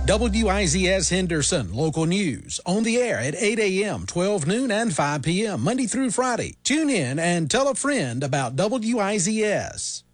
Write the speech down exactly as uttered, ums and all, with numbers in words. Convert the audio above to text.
W I Z S Henderson Local News on the air at eight a.m., twelve noon, and five p.m. Monday through Friday. Tune in and tell a friend about W I Z S.